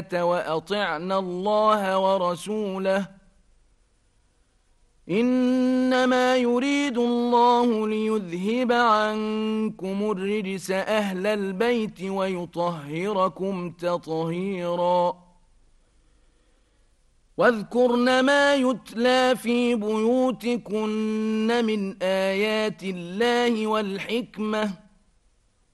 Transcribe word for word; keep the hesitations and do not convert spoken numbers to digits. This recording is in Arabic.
وأطعنا الله ورسوله إنما يريد الله ليذهب عنكم الرجس أهل البيت ويطهركم تطهيرا واذكرن ما يتلى في بيوتكن من آيات الله والحكمة